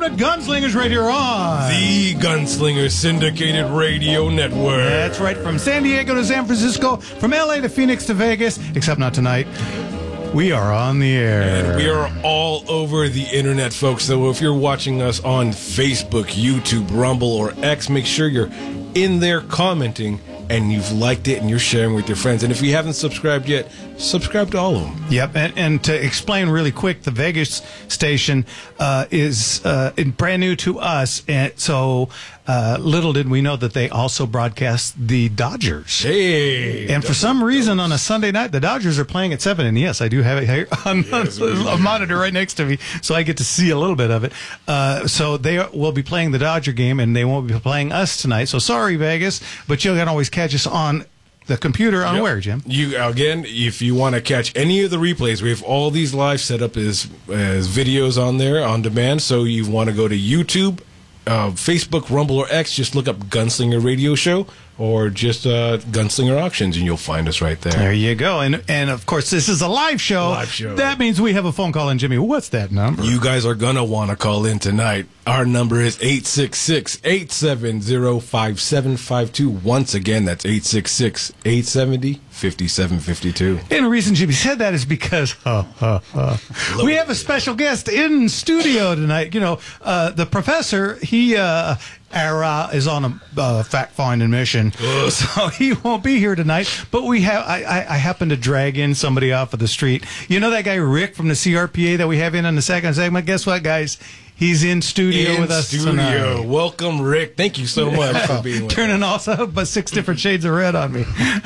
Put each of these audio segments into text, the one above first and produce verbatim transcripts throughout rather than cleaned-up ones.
what? Gunslingers right here on the Gunslinger Syndicated Radio Network. That's right, from San Diego to San Francisco, from L A to Phoenix to Vegas, except not tonight. We are on the air. And we are all over the internet, folks. So if you're watching us on Facebook, YouTube, Rumble, or X, make sure you're in there commenting and you've liked it and you're sharing with your friends. And if you haven't subscribed yet, subscribe to all of them. Yep, and, and to explain really quick, the Vegas station uh, is uh, brand new to us, and so uh, little did we know that they also broadcast the Dodgers. Hey! And for some reason, on a Sunday night, the Dodgers are playing at seven, and yes, I do have it here on yes, a monitor right next to me, so I get to see a little bit of it. Uh, so they will be playing the Dodger game, and they won't be playing us tonight, so sorry, Vegas, but you can always catch us on the computer on yep. where, Jim? You again, if you want to catch any of the replays, we have all these live set up as as videos on there on demand. So you want to go to YouTube, uh, Facebook, Rumble, or X, just look up Gunslinger Radio Show or just uh, Gunslinger Auctions, and you'll find us right there. There you go. And and of course, this is a live show. Live show. That means we have a phone call in, Jimmy. What's that number? You guys are gonna want to call in tonight. Our number is eight six six, eight seven zero, five seven five two. Once again, that's eight six six, eight seven zero, five seven five two. And the reason Jimmy said that is because uh, uh, uh, we have a special guest in studio tonight. You know, uh, the professor, he uh, Ara is on a uh, fact-finding mission, Ugh. so he won't be here tonight. But we have, I, I, I happen to drag in somebody off of the street. You know that guy Rick from the C R P A that we have in on the second segment? Guess what, guys? He's in studio in with us studio. tonight. Welcome, Rick. Thank you so much for being with Turning us. also but six different shades of red on me.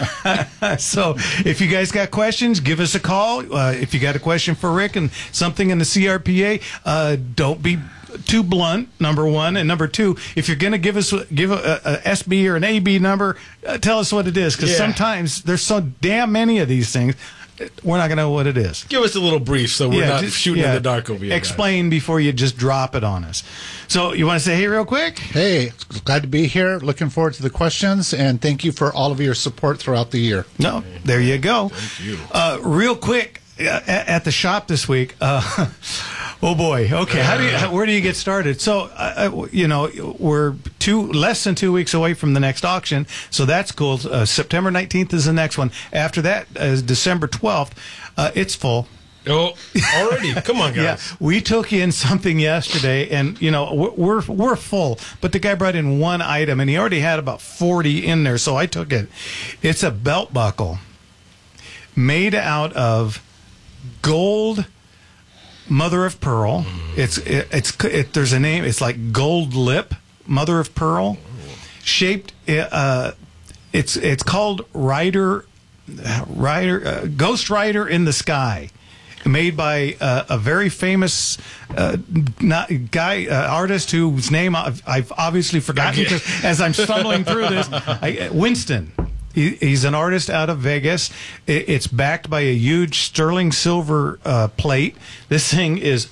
So if you guys got questions, give us a call. Uh, if you got a question for Rick and something in the C R P A, uh, don't be too blunt, number one. And number two, if you're going to give us give a, a, a S B or an A B number, uh, tell us what it is. Because yeah. sometimes there's so damn many of these things, we're not going to know what it is. Give us a little brief so we're yeah, not just, shooting yeah, in the dark over here. Explain guys. Before you just drop it on us. So you want to say hey real quick? Hey, glad to be here. Looking forward to the questions, and thank you for all of your support throughout the year. No, there you go. Thank you. Uh, real quick, uh, at, at the shop this week, uh, oh boy. Okay, how do you, how, where do you get started? So, uh, you know, we're two less than two weeks away from the next auction, so that's cool. Uh, September nineteenth is the next one. After that is December twelfth. Uh, it's full. Oh, already? Come on, guys. Yeah, we took in something yesterday, and you know we're we're full. But the guy brought in one item, and he already had about forty in there, so I took it. It's a belt buckle made out of gold mother of pearl. Mm. It's it, it's it, there's a name. It's like gold lip mother of pearl, shaped. Uh, it's it's called Rider. Rider, uh, Ghost Rider in the Sky, made by uh, a very famous uh, not, guy, uh, artist whose name I've, I've obviously forgotten because as I'm stumbling through this, I, Winston. He, he's an artist out of Vegas. It, it's backed by a huge sterling silver uh, plate. This thing is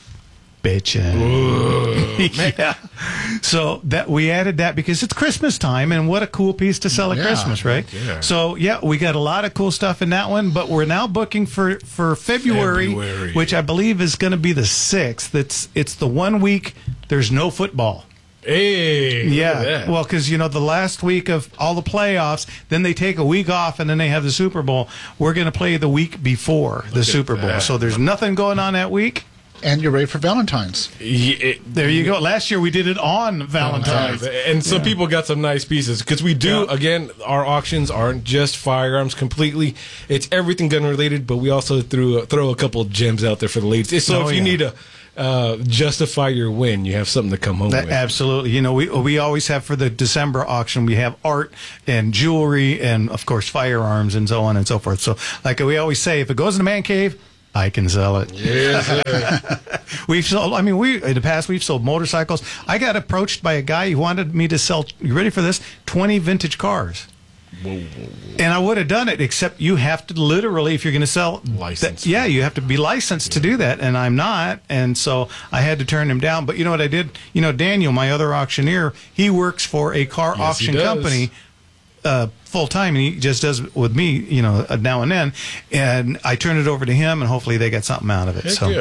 bitchin'. Yeah. So that we added that because it's Christmas time, and what a cool piece to sell at yeah, Christmas, right? Yeah. So yeah, we got a lot of cool stuff in that one, but we're now booking for for February, February. which I believe is going to be the sixth. It's it's the one week there's no football. Hey, yeah. Well, because you know the last week of all the playoffs, then they take a week off, and then they have the Super Bowl. We're going to play the week before Look the Super Bowl, that. so there's nothing going on that week. And you're ready for Valentine's. Yeah, it, There you go. Last year we did it on Valentine's. And some Yeah. people got some nice pieces because we do, Yeah. again, our auctions aren't just firearms completely. It's everything gun related, but we also threw, throw a couple gems out there for the ladies. So Oh, if you yeah. need to uh, justify your win, you have something to come home That, with. absolutely. You know, we we always have for the December auction, we have art and jewelry and, of course, firearms and so on and so forth. So, like we always say, if it goes in the man cave, I can sell it. Yes, sir. We've sold, I mean, we in the past, we've sold motorcycles. I got approached by a guy who wanted me to sell, you ready for this? twenty vintage cars. Whoa, whoa, whoa. And I would have done it, except you have to literally, if you're going to sell, License. that, yeah, you have to be licensed yeah. to do that, and I'm not, and so I had to turn him down. But you know what I did? You know, Daniel, my other auctioneer, he works for a car Yes, auction he does. company uh, full time, and he just does it with me, you know, uh, now and then. And I turn it over to him, and hopefully they get something out of it. Heck so. yeah.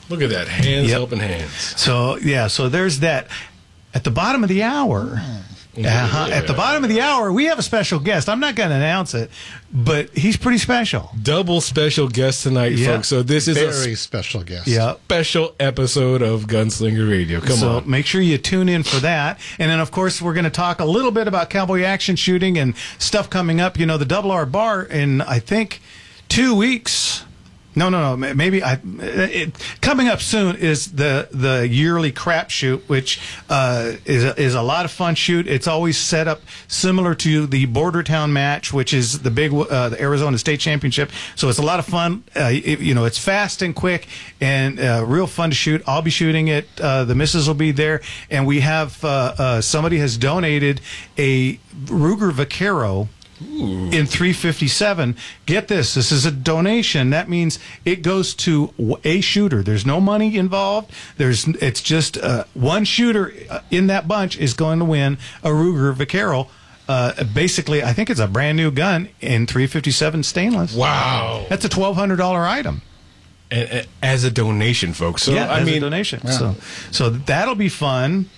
Look at that. Hands Yep. helping hands. So, yeah, so there's that. At the bottom of the hour, uh-huh, at the bottom of the hour, we have a special guest. I'm not going to announce it, but he's pretty special. Double special guest tonight, Yeah. folks. So this is Very a special guest. Yeah. special episode of Gunslinger Radio. Come so on. make sure you tune in for that. And then, of course, we're going to talk a little bit about cowboy action shooting and stuff coming up. You know, the Double R Bar in, I think, two weeks. No, no, no. Maybe I. It, coming up soon is the the yearly crap shoot, which uh, is a, is a lot of fun shoot. It's always set up similar to the Border Town match, which is the big uh, the Arizona State Championship. So it's a lot of fun. Uh, it, you know, it's fast and quick and uh, real fun to shoot. I'll be shooting it. Uh, the missus will be there, and we have uh, uh, somebody has donated a Ruger Vaquero. Ooh. In three fifty-seven. Get this. This is a donation. That means it goes to a shooter. There's no money involved. There's. It's just uh, one shooter in that bunch is going to win a Ruger Vaquero. Uh, basically, I think it's a brand new gun in three fifty-seven stainless. Wow. That's a twelve hundred dollars item. And, and as a donation, folks. So, yeah, I as mean, a donation. Yeah. So, so that'll be fun.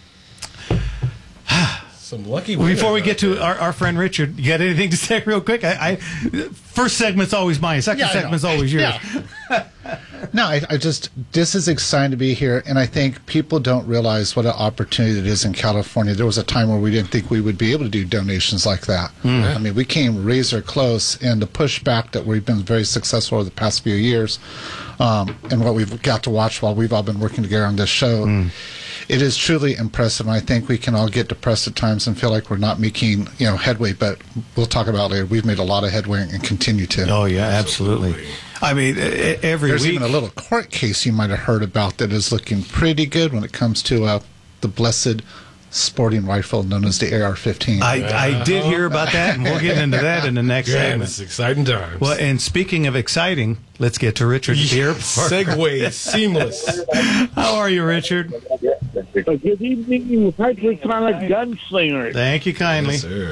some lucky Before we winners get out to there. our, our friend Richard, you got anything to say real quick? I, I first segment's always mine. Second Yeah, I know. segment's always yours. Yeah. No, I, I just, this is exciting to be here, and I think people don't realize what an opportunity it is in California. There was a time where we didn't think we would be able to do donations like that. I mean, we came razor close, and the pushback that we've been very successful over the past few years, um, and what we've got to watch while we've all been working together on this show, it is truly impressive, and I think we can all get depressed at times and feel like we're not making, you know, headway, but we'll talk about it later. We've made a lot of headway and continue to. Oh yeah, absolutely. I mean, e- e- every There's week. even a little court case you might have heard about that is looking pretty good when it comes to uh, the blessed sporting rifle known as the A R fifteen. I, I did hear about that, and we'll get into that in the next Yeah, segment. it's exciting times. Well, and speaking of exciting, let's get to Richard here. Segue, seamless. How are you, Richard? Good evening, Hypersonic Gunslingers. Thank you kindly. Yes, sir.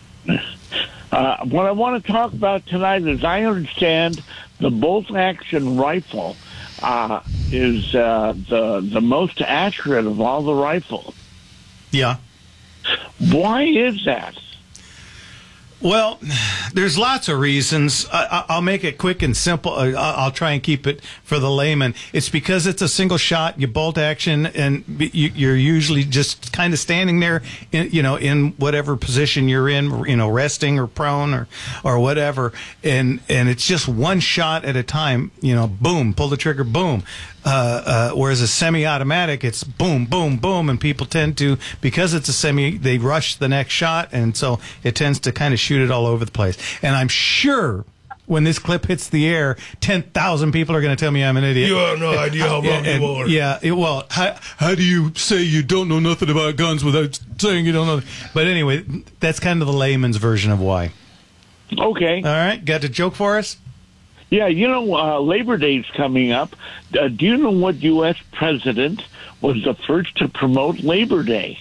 Uh, what I want to talk about tonight is I understand the bolt-action rifle uh, is uh, the the most accurate of all the rifles. Yeah. Why is that? Well, there's lots of reasons. I, I- I'll make it quick and simple. Uh, I- I'll try and keep it for the layman. It's because it's a single shot, you bolt action, and b- you- you're usually just kind of standing there, in, you know, in whatever position you're in, you know, resting or prone or, or whatever. And, and it's just one shot at a time, you know, boom, pull the trigger, boom. Uh, uh, whereas a semi-automatic, it's boom, boom, boom, and people tend to, because it's a semi, they rush the next shot, and so it tends to kind of shoot it all over the place. And I'm sure when this clip hits the air, ten thousand people are going to tell me I'm an idiot. You have no idea how Yeah, wrong you and- are. yeah, it- well, how, how do you say you don't know nothing about guns without saying you don't know? But anyway, that's kind of the layman's version of why. Okay. All right, got a joke for us? Yeah, you know, uh, Labor Day's coming up. Uh, do you know what U S president was the first to promote Labor Day?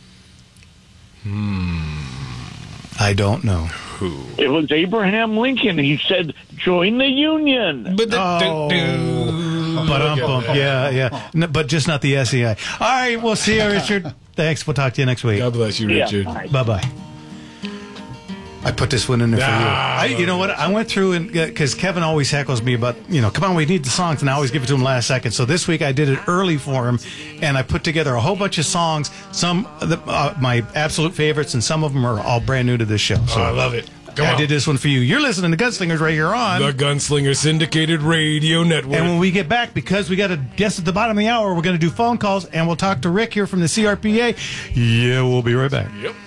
I don't know. It was Abraham Lincoln. He said, join the Union. But the, Oh. do, do. But um, bump, yeah, yeah, N- but just not the S E I. All right, we'll see you, Richard. Thanks. We'll talk to you next week. God bless you, Yeah, Richard. bye. Bye bye. I put this one in there for you. Ah, I, you know what? I went through and because Kevin always heckles me about, you know, come on, we need the songs, and I always give it to him last second. So this week I did it early for him, and I put together a whole bunch of songs. Some of the, uh, my absolute favorites, and some of them are all brand new to this show. So Oh, I love it. Come I on. did this one for you. You're listening to Gunslingers right here on. The Gunslinger Syndicated Radio Network. And when we get back, because we got a guest at the bottom of the hour, we're going to do phone calls, and we'll talk to Rick here from the C R P A. Yeah, we'll be right back. Yep.